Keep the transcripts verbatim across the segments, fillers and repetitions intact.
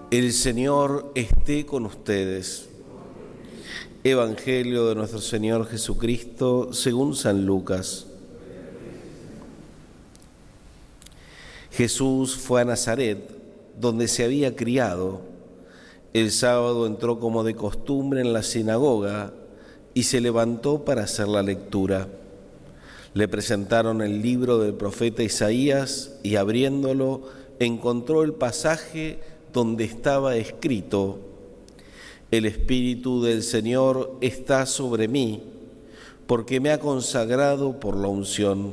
El Señor esté con ustedes. Evangelio de nuestro Señor Jesucristo según San Lucas. Jesús fue a Nazaret, donde se había criado. El sábado entró como de costumbre en la sinagoga y se levantó para hacer la lectura. Le presentaron el libro del profeta Isaías y abriéndolo encontró el pasaje donde estaba escrito: El Espíritu del Señor está sobre mí, porque me ha consagrado por la unción.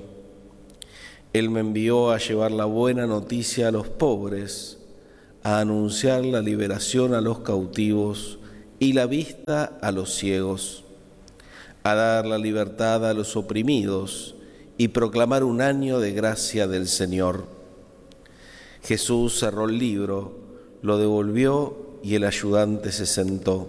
Él me envió a llevar la buena noticia a los pobres, a anunciar la liberación a los cautivos y la vista a los ciegos, a dar la libertad a los oprimidos y proclamar un año de gracia del Señor. Jesús cerró el libro, lo devolvió y el ayudante se sentó.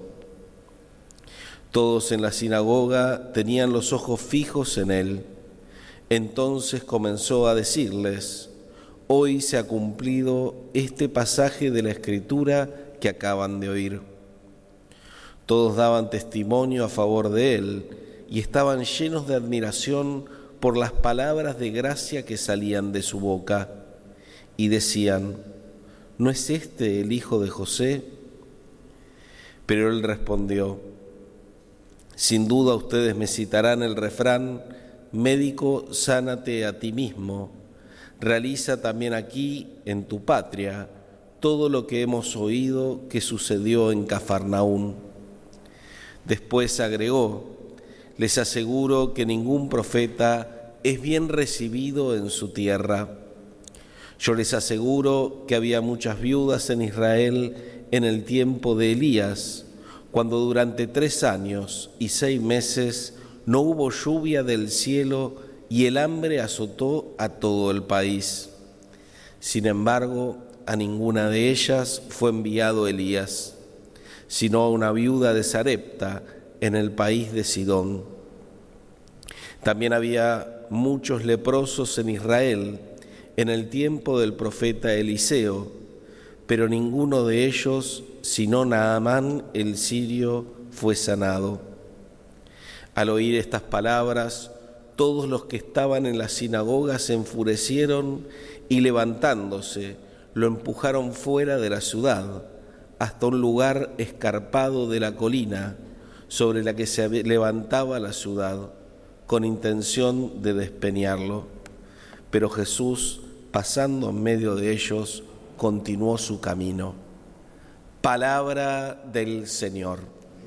Todos en la sinagoga tenían los ojos fijos en él. Entonces comenzó a decirles: hoy se ha cumplido este pasaje de la Escritura que acaban de oír. Todos daban testimonio a favor de él y estaban llenos de admiración por las palabras de gracia que salían de su boca, y decían: ¿no es este el hijo de José? Pero él respondió: sin duda ustedes me citarán el refrán: médico, sánate a ti mismo. Realiza también aquí, en tu patria, todo lo que hemos oído que sucedió en Cafarnaún. Después agregó: les aseguro que ningún profeta es bien recibido en su tierra. Yo les aseguro que había muchas viudas en Israel en el tiempo de Elías, cuando durante tres años y seis meses no hubo lluvia del cielo y el hambre azotó a todo el país. Sin embargo, a ninguna de ellas fue enviado Elías, sino a una viuda de Sarepta en el país de Sidón. También había muchos leprosos en Israel en el tiempo del profeta Eliseo, pero ninguno de ellos, sino Naamán el sirio, fue sanado. Al oír estas palabras, todos los que estaban en la sinagoga se enfurecieron y levantándose, lo empujaron fuera de la ciudad, hasta un lugar escarpado de la colina sobre la que se levantaba la ciudad, con intención de despeñarlo. Pero Jesús, pasando en medio de ellos, continuó su camino. Palabra del Señor.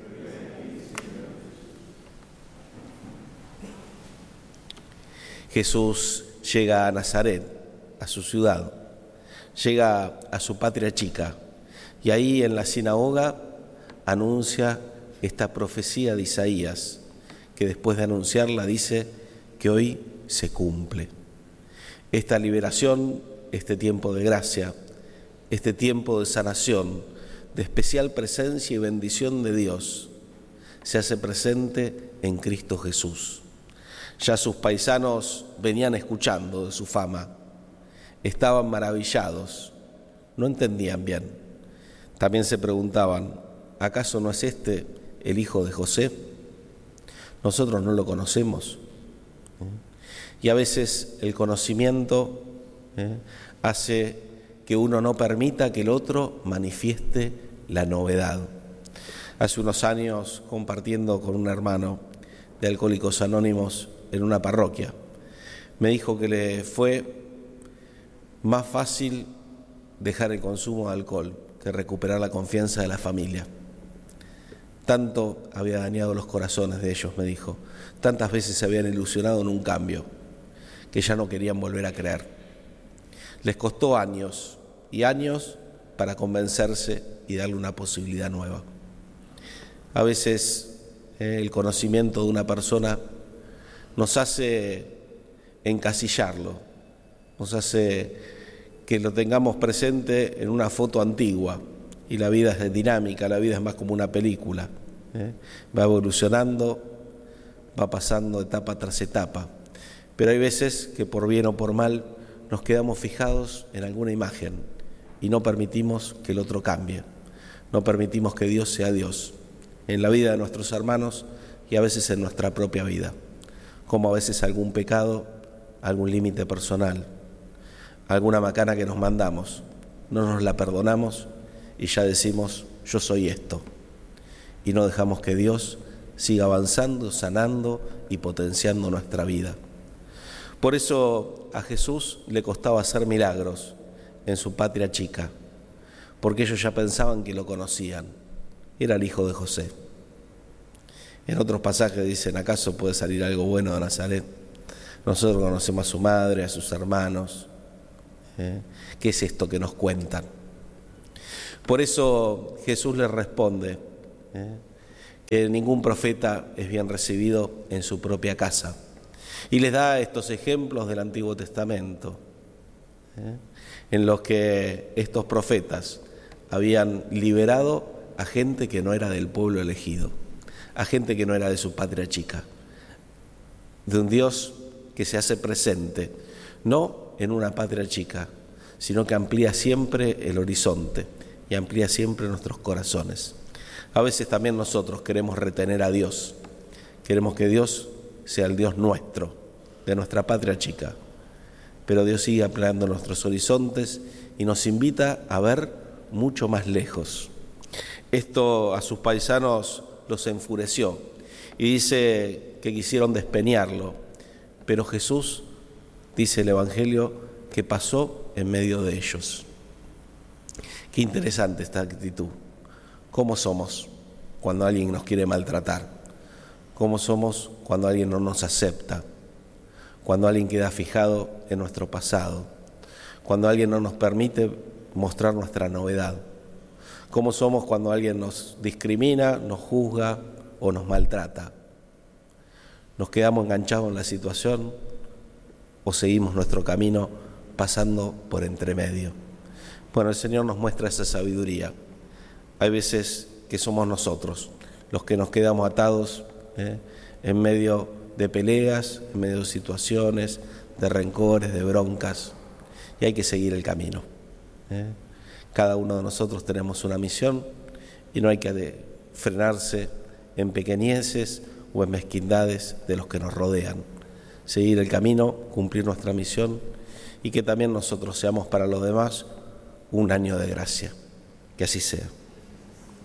Jesús llega a Nazaret, a su ciudad, llega a su patria chica, y ahí en la sinagoga anuncia esta profecía de Isaías, que después de anunciarla dice que hoy se cumple. Esta liberación, este tiempo de gracia, este tiempo de sanación, de especial presencia y bendición de Dios, se hace presente en Cristo Jesús. Ya sus paisanos venían escuchando de su fama, estaban maravillados, no entendían bien. También se preguntaban: ¿acaso no es este el hijo de José? Nosotros no lo conocemos. Y a veces el conocimiento ¿eh? hace que uno no permita que el otro manifieste la novedad. Hace unos años, compartiendo con un hermano de Alcohólicos Anónimos en una parroquia, me dijo que le fue más fácil dejar el consumo de alcohol que recuperar la confianza de la familia. Tanto había dañado los corazones de ellos, me dijo. Tantas veces se habían ilusionado en un cambio que ya no querían volver a creer. Les costó años y años para convencerse y darle una posibilidad nueva. A veces eh, el conocimiento de una persona nos hace encasillarlo, nos hace que lo tengamos presente en una foto antigua, y la vida es dinámica, la vida es más como una película, ¿eh? Va evolucionando, va pasando etapa tras etapa, pero hay veces que por bien o por mal nos quedamos fijados en alguna imagen y no permitimos que el otro cambie. No permitimos que Dios sea Dios en la vida de nuestros hermanos y a veces en nuestra propia vida. Como a veces algún pecado, algún límite personal, alguna macana que nos mandamos, no nos la perdonamos y ya decimos, yo soy esto. Y no dejamos que Dios siga avanzando, sanando y potenciando nuestra vida. Por eso a Jesús le costaba hacer milagros en su patria chica, porque ellos ya pensaban que lo conocían. Era el hijo de José. En otros pasajes dicen, ¿acaso puede salir algo bueno de Nazaret? Nosotros conocemos a su madre, a sus hermanos. ¿Eh? ¿Qué es esto que nos cuentan? Por eso Jesús les responde ¿eh? que ningún profeta es bien recibido en su propia casa. Y les da estos ejemplos del Antiguo Testamento, ¿eh? en los que estos profetas habían liberado a gente que no era del pueblo elegido, a gente que no era de su patria chica, de un Dios que se hace presente, no en una patria chica, sino que amplía siempre el horizonte y amplía siempre nuestros corazones. A veces también nosotros queremos retener a Dios, queremos que Dios sea el Dios nuestro, de nuestra patria chica, pero Dios sigue ampliando nuestros horizontes y nos invita a ver mucho más lejos. Esto a sus paisanos los enfureció y dice que quisieron despeñarlo, pero Jesús, dice el Evangelio, que pasó en medio de ellos. Qué interesante esta actitud. ¿Cómo somos cuando alguien nos quiere maltratar? ¿Cómo somos cuando alguien no nos acepta? Cuando alguien queda fijado en nuestro pasado? Cuando alguien no nos permite mostrar nuestra novedad. ¿Cómo somos cuando alguien nos discrimina, nos juzga o nos maltrata? ¿Nos quedamos enganchados en la situación o seguimos nuestro camino pasando por entremedio? Bueno, el Señor nos muestra esa sabiduría. Hay veces que somos nosotros los que nos quedamos atados ¿eh? en medio de peleas, en medio de situaciones, de rencores, de broncas, y hay que seguir el camino. ¿eh? Cada uno de nosotros tenemos una misión y no hay que frenarse en pequeñeces o en mezquindades de los que nos rodean. Seguir el camino, cumplir nuestra misión y que también nosotros seamos para los demás un año de gracia. Que así sea.